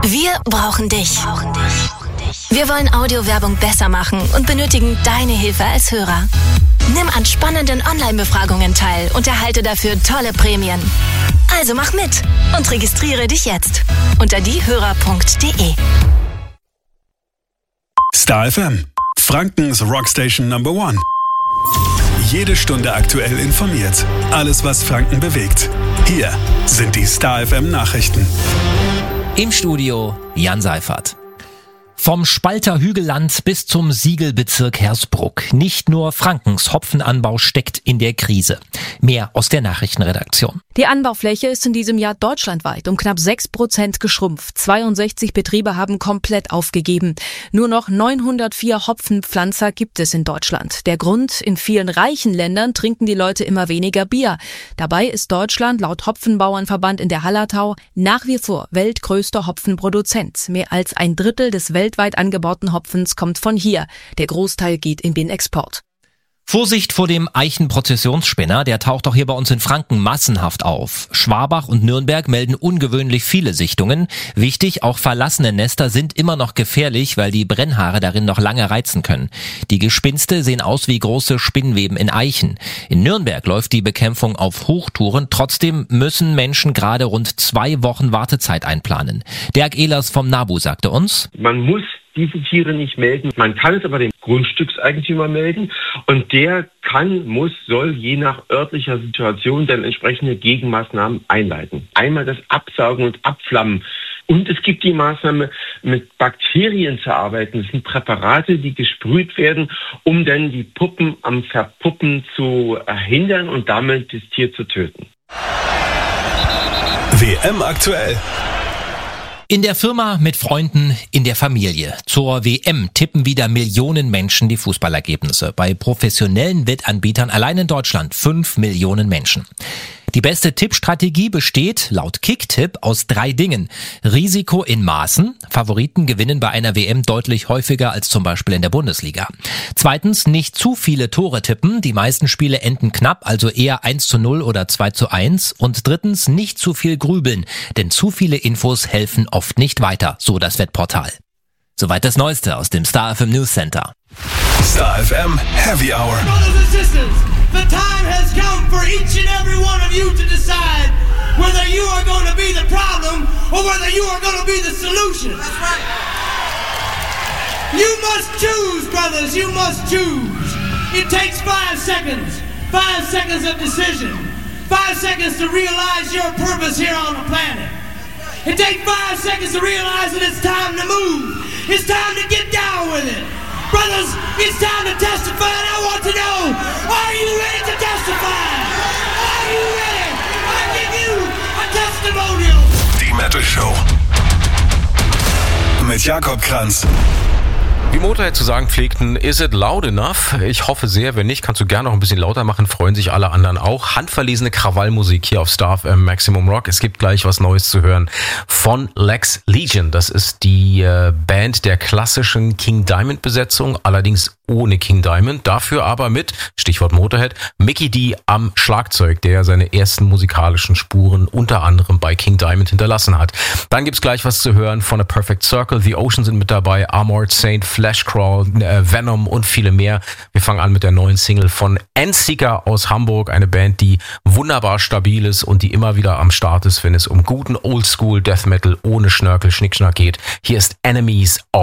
Wir brauchen dich. Wir wollen Audiowerbung besser machen und benötigen deine Hilfe als Hörer. Nimm an spannenden Online-Befragungen teil und erhalte dafür tolle Prämien. Also mach mit und registriere dich jetzt unter diehörer.de. Star FM, Frankens Rockstation Number One. Jede Stunde aktuell informiert. Alles, was Franken bewegt. Hier sind die Star FM Nachrichten. Im Studio Jan Seifert. Vom Spalter Hügelland bis zum Siegelbezirk Hersbruck. Nicht nur Frankens Hopfenanbau steckt in der Krise. Mehr aus der Nachrichtenredaktion. Die Anbaufläche ist in diesem Jahr deutschlandweit um knapp 6% geschrumpft. 62 Betriebe haben komplett aufgegeben. Nur noch 904 Hopfenpflanzer gibt es in Deutschland. Der Grund: in vielen reichen Ländern trinken die Leute immer weniger Bier. Dabei ist Deutschland laut Hopfenbauernverband in der Hallertau nach wie vor weltgrößter Hopfenproduzent. Mehr als ein Drittel des weltweit angebauten Hopfens kommt von hier. Der Großteil geht in den Export. Vorsicht vor dem Eichenprozessionsspinner, der taucht auch hier bei uns in Franken massenhaft auf. Schwabach und Nürnberg melden ungewöhnlich viele Sichtungen. Wichtig, auch verlassene Nester sind immer noch gefährlich, weil die Brennhaare darin noch lange reizen können. Die Gespinste sehen aus wie große Spinnweben in Eichen. In Nürnberg läuft die Bekämpfung auf Hochtouren. Trotzdem müssen Menschen gerade rund 2 Wochen Wartezeit einplanen. Dirk Ehlers vom NABU sagte uns: Man muss diese Tiere nicht melden. Man kann es aber dem Grundstückseigentümer melden und der soll je nach örtlicher Situation dann entsprechende Gegenmaßnahmen einleiten. Einmal das Absaugen und Abflammen. Und es gibt die Maßnahme, mit Bakterien zu arbeiten. Das sind Präparate, die gesprüht werden, um dann die Puppen am Verpuppen zu hindern und damit das Tier zu töten. WM aktuell. In der Firma, mit Freunden, in der Familie. Zur WM tippen wieder Millionen Menschen die Fußballergebnisse. Bei professionellen Wettanbietern allein in Deutschland 5 Millionen Menschen. Die beste Tippstrategie besteht, laut Kicktipp, aus 3 Dingen. Risiko in Maßen. Favoriten gewinnen bei einer WM deutlich häufiger als zum Beispiel in der Bundesliga. Zweitens, nicht zu viele Tore tippen. Die meisten Spiele enden knapp, also eher 1:0 oder 2:1. Und drittens, nicht zu viel grübeln, denn zu viele Infos helfen oft nicht weiter, so das Wettportal. Soweit das Neueste aus dem Star FM News Center. Star FM Heavy Hour. Brothers and sisters, the time has come for each and every one of you to decide whether you are going to be the problem or whether you are going to be the solution. That's right. You must choose, brothers, you must choose. It takes 5 seconds. 5 seconds of decision. 5 seconds to realize your purpose here on the planet. It takes 5 seconds to realize that it's time to move. It's time to get down with it. Brothers, it's time to testify, and I want to know, are you ready to testify? Are you ready? I give you a testimonial. Die Metal Show mit Jakob Kranz. Wie Motorhead zu sagen pflegten, is it loud enough? Ich hoffe sehr, wenn nicht, kannst du gerne noch ein bisschen lauter machen, freuen sich alle anderen auch. Handverlesene Krawallmusik hier auf Star FM Maximum Rock. Es gibt gleich was Neues zu hören von Lex Legion. Das ist die Band der klassischen King Diamond Besetzung, allerdings ohne King Diamond. Dafür aber mit, Stichwort Motorhead, Mikkey Dee am Schlagzeug, der seine ersten musikalischen Spuren unter anderem bei King Diamond hinterlassen hat. Dann gibt's gleich was zu hören von A Perfect Circle. The Ocean sind mit dabei, Armored Saint, Flashcrawl, Venom und viele mehr. Wir fangen an mit der neuen Single von Endseeker aus Hamburg, eine Band, die wunderbar stabil ist und die immer wieder am Start ist, wenn es um guten Oldschool Death Metal ohne Schnörkel, Schnickschnack geht. Hier ist Enemies of